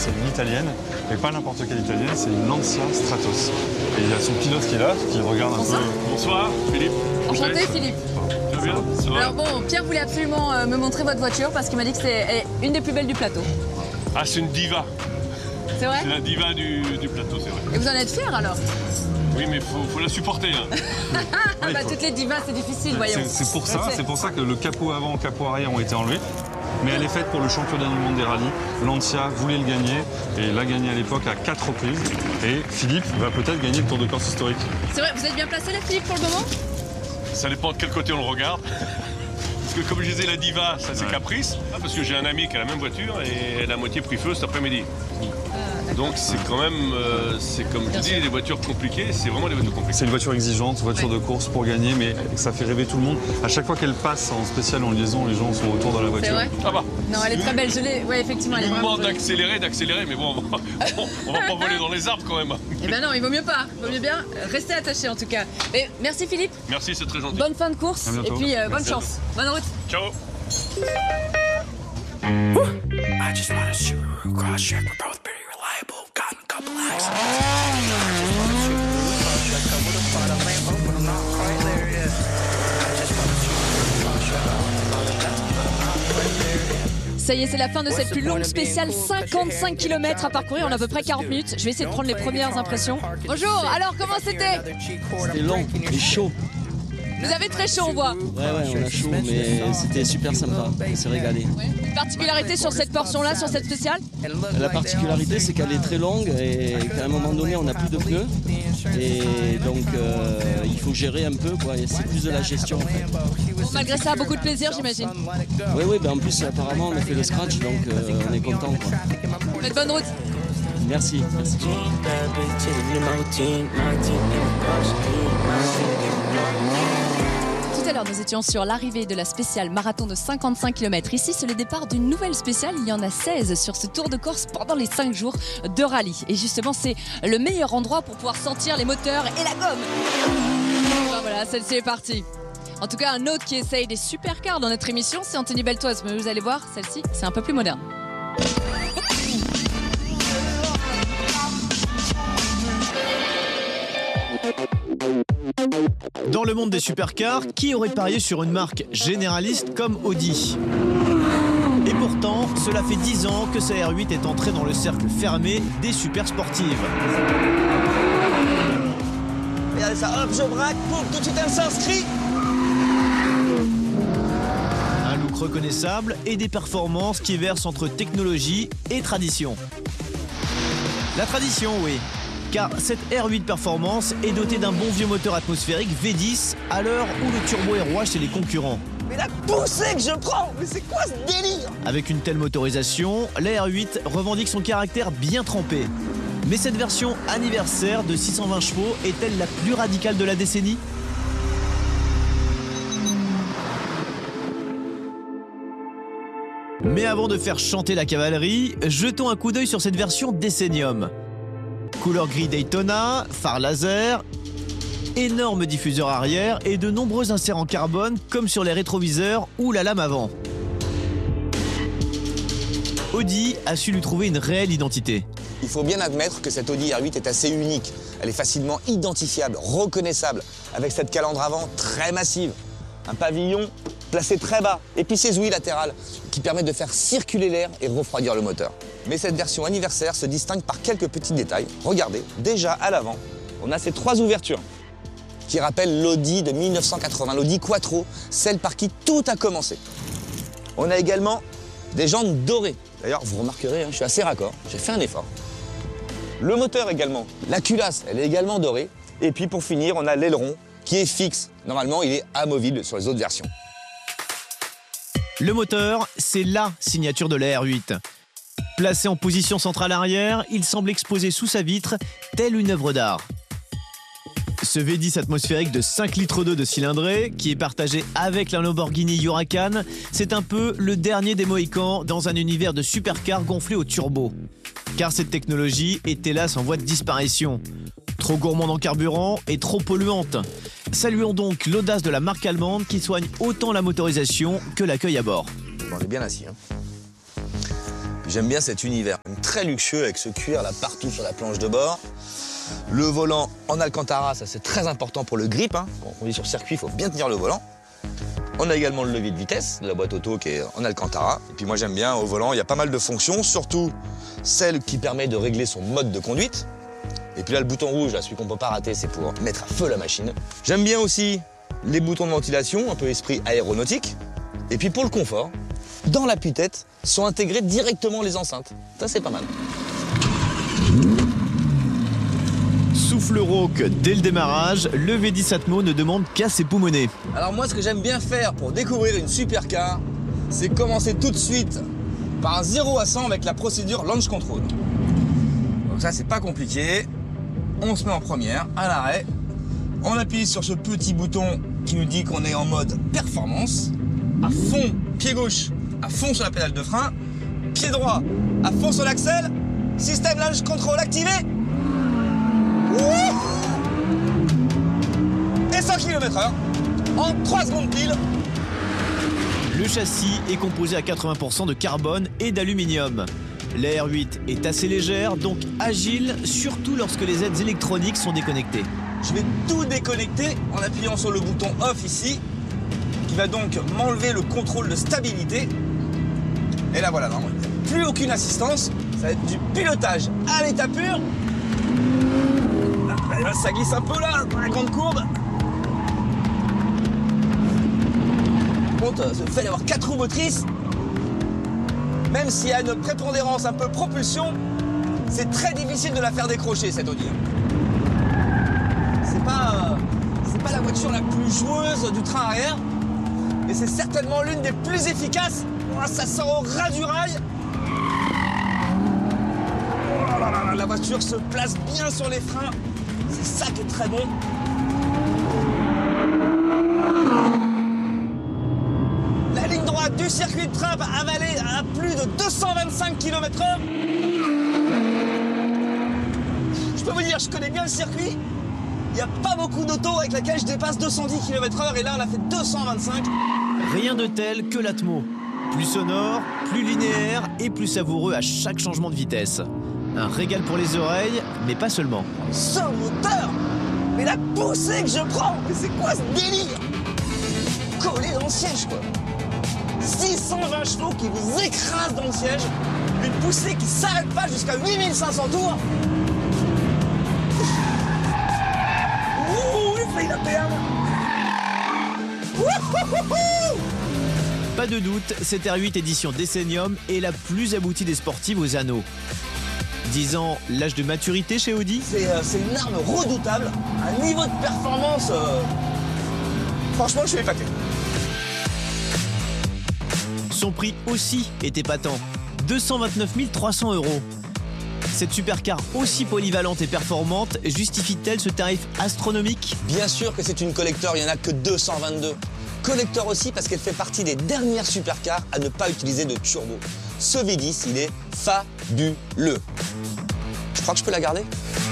c'est une italienne, mais pas n'importe quelle italienne, c'est une Lancia Stratos. Et il y a son pilote qui est là, qui regarde un peu. Bonsoir, Philippe. Enchanté, Philippe. Tu vas bien? Ça va? Alors bon, Pierre voulait absolument me montrer votre voiture parce qu'il m'a dit que c'est une des plus belles du plateau. Ah, c'est une diva. C'est vrai? C'est la diva du plateau, c'est vrai. Et vous en êtes fier alors? Oui, mais faut la supporter. Hein. Bah, toutes les divas, c'est difficile, voyons. C'est pour ça que le capot avant et le capot arrière ont été enlevés. Mais elle est faite pour le championnat du monde des rallyes. Lancia voulait le gagner et l'a gagné à l'époque à 4 reprises. Et Philippe va peut-être gagner le Tour de Corse historique. C'est vrai, vous êtes bien placé là, Philippe, pour le moment? Ça dépend de quel côté on le regarde. Parce que comme je disais, la diva, ça c'est caprice. Parce que j'ai un ami qui a la même voiture et elle a à moitié pris feu cet après-midi. Donc c'est quand même, c'est comme je dis, des voitures compliquées, c'est vraiment des voitures compliquées. C'est une voiture exigeante, voiture de course pour gagner, mais ça fait rêver tout le monde. À chaque fois qu'elle passe en spécial, en liaison, les gens sont autour de la voiture. C'est vrai? Ah bah. Non, elle est très belle, je l'ai. Oui, effectivement, elle est Il nous vraiment demande jolie. d'accélérer, mais bon, on va pas voler dans les arbres quand même. Eh ben non, il vaut mieux pas. Il vaut mieux bien rester attaché en tout cas. Mais merci Philippe. Merci, c'est très gentil. Bonne fin de course À et bientôt. puis bonne Merci. chance. Bonne route. Ciao. I just wanna shoot her across track. We're both pretty reliable. Got a couple accidents. I just wanna shoot her across track. I would've thought I might hope, but I'm not quite there yet. I just wanna shoot her across track. I would've thought of that, but I'm not quite there yet. Ça y est, c'est la fin de cette plus longue spéciale, 55 km à parcourir en à peu près 40 minutes. Je vais essayer de prendre les premières impressions. Bonjour, alors comment c'était? C'était long et chaud. Vous avez très chaud, on voit. Ouais, on a chaud, mais c'était super sympa. On s'est régalé. Une particularité sur cette portion-là, sur cette spéciale? La particularité, c'est qu'elle est très longue et qu'à un moment donné, on n'a plus de pneus. Et donc, il faut gérer un peu, quoi. Et c'est plus de la gestion, en fait. Bon, malgré ça, beaucoup de plaisir, j'imagine. Oui, ben en plus, apparemment, on a fait le scratch, donc on est content, quoi. Faites bonne route. Merci. Tout à l'heure, nous étions sur l'arrivée de la spéciale marathon de 55 km. Ici, c'est le départ d'une nouvelle spéciale. Il y en a 16 sur ce Tour de Corse pendant les 5 jours de rallye. Et justement, c'est le meilleur endroit pour pouvoir sentir les moteurs et la gomme. Et ben voilà, celle-ci est partie. En tout cas, un autre qui essaye des supercars dans notre émission, c'est Anthony Beltoise. Mais vous allez voir, celle-ci, c'est un peu plus moderne. Dans le monde des supercars, qui aurait parié sur une marque généraliste comme Audi? Et pourtant, cela fait 10 ans que sa R8 est entrée dans le cercle fermé des super sportives. Regardez ça, hop, je braque, pouf, tout de suite elle s'inscrit. Un look reconnaissable et des performances qui versent entre technologie et tradition. La tradition, oui. Car cette R8 Performance est dotée d'un bon vieux moteur atmosphérique V10 à l'heure où le turbo est roi chez les concurrents. Mais la poussée que je prends, mais c'est quoi ce délire? Avec une telle motorisation, la R8 revendique son caractère bien trempé. Mais cette version anniversaire de 620 chevaux est-elle la plus radicale de la décennie? Mais avant de faire chanter la cavalerie, jetons un coup d'œil sur cette version Decennium. Couleur gris Daytona, phare laser, énorme diffuseur arrière et de nombreux inserts en carbone comme sur les rétroviseurs ou la lame avant. Audi a su lui trouver une réelle identité. Il faut bien admettre que cette Audi R8 est assez unique. Elle est facilement identifiable, reconnaissable, avec cette calandre avant très massive. Un pavillon placé très bas, et puis ses ouïes latérales qui permettent de faire circuler l'air et refroidir le moteur. Mais cette version anniversaire se distingue par quelques petits détails. Regardez, déjà à l'avant, on a ces 3 ouvertures qui rappellent l'Audi de 1980, l'Audi Quattro, celle par qui tout a commencé. On a également des jantes dorées. D'ailleurs, vous remarquerez, je suis assez raccord, j'ai fait un effort. Le moteur également, la culasse, elle est également dorée. Et puis pour finir, on a l'aileron qui est fixe. Normalement, il est amovible sur les autres versions. Le moteur, c'est LA signature de la R8. Placé en position centrale arrière, il semble exposé sous sa vitre, telle une œuvre d'art. Ce V10 atmosphérique de 5 litres d'eau de cylindrée, qui est partagé avec la Lamborghini Huracan, c'est un peu le dernier des Mohicans dans un univers de supercars gonflé au turbo. Car cette technologie est hélas en voie de disparition. Trop gourmande en carburant et trop polluante. Saluons donc l'audace de la marque allemande qui soigne autant la motorisation que l'accueil à bord. Bon, on est bien assis. J'aime bien cet univers, très luxueux avec ce cuir là partout sur la planche de bord. Le volant en Alcantara, ça c'est très important pour le grip. Quand on est sur circuit, il faut bien tenir le volant. On a également le levier de vitesse de la boîte auto qui est en Alcantara. Et puis moi j'aime bien au volant, il y a pas mal de fonctions, surtout celle qui permet de régler son mode de conduite. Et puis là le bouton rouge, là, celui qu'on ne peut pas rater, c'est pour mettre à feu la machine. J'aime bien aussi les boutons de ventilation, un peu esprit aéronautique. Et puis pour le confort, dans l'appui-tête sont intégrées directement les enceintes. Ça c'est pas mal. Souffle rauque dès le démarrage, le V10 Atmo ne demande qu'à s'époumoner. Alors moi ce que j'aime bien faire pour découvrir une supercar, c'est commencer tout de suite par un 0 à 100 avec la procédure Launch Control. Donc ça c'est pas compliqué. On se met en première, à l'arrêt. On appuie sur ce petit bouton qui nous dit qu'on est en mode performance. À fond, pied gauche, à fond sur la pédale de frein. Pied droit, à fond sur l'axel. Système Launch Control activé. Et 100 km/h en 3 secondes pile. Le châssis est composé à 80% de carbone et d'aluminium. La R8 est assez légère, donc agile, surtout lorsque les aides électroniques sont déconnectées. Je vais tout déconnecter en appuyant sur le bouton off ici, qui va donc m'enlever le contrôle de stabilité. Et là voilà, non, plus aucune assistance, ça va être du pilotage à l'état pur. Là, ça glisse un peu là, dans la grande courbe. Par contre, le fait d'avoir 4 roues motrices, même s'il y a une prépondérance un peu propulsion, c'est très difficile de la faire décrocher cette Audi. C'est pas la voiture la plus joueuse du train arrière, mais c'est certainement l'une des plus efficaces. Ça sort au ras du rail. La voiture se place bien sur les freins. C'est ça qui est très bon. La ligne droite du circuit de train va avaler à plus de 225 km/h. Je peux vous dire, je connais bien le circuit. Il n'y a pas beaucoup d'autos avec laquelle je dépasse 210 km/h et là on a fait 225. Rien de tel que l'Atmo. Plus sonore, plus linéaire et plus savoureux à chaque changement de vitesse. Un régal pour les oreilles, mais pas seulement. Ce moteur, mais la poussée que je prends, mais c'est quoi ce délire? Collé dans le siège quoi. 620 chevaux qui vous écrasent dans le siège, une poussée qui s'arrête pas jusqu'à 8500 tours. Ouh, il fait la perle. Pas de doute, cette R8 édition Decennium est la plus aboutie des sportives aux anneaux. 10 ans, l'âge de maturité chez Audi. C'est une arme redoutable, un niveau de performance. Franchement, je suis épaté. Son prix aussi est épatant, 229 300 €. Cette supercar aussi polyvalente et performante justifie-t-elle ce tarif astronomique? Bien sûr que c'est une collector, il n'y en a que 222. Collector aussi parce qu'elle fait partie des dernières supercars à ne pas utiliser de turbo. Ce V10, il est fabuleux. Je crois que je peux la garder.